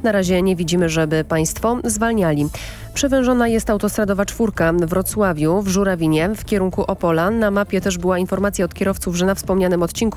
Na razie nie widzimy, żeby państwo zwalniali. Przewężona jest autostradowa 4 w Wrocławiu, w Żurawinie, w kierunku Opola. Na mapie też była informacja od kierowców, że na wspomnianym odcinku